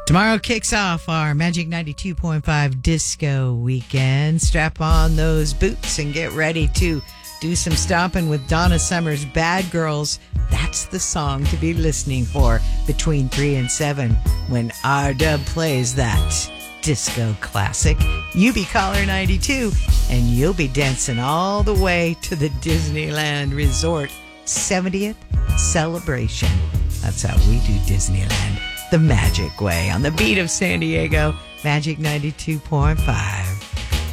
Tomorrow kicks off our Magic 92.5 Disco Weekend. Strap on those boots and get ready to do some stomping with Donna Summer's Bad Girls. That's the song to be listening for between 3 and 7 when R-Dub plays that disco classic. You be Caller 92 and you'll be dancing all the way to the Disneyland Resort 70th celebration. That's how we do Disneyland the magic way on the beat of San Diego. Magic 92.5.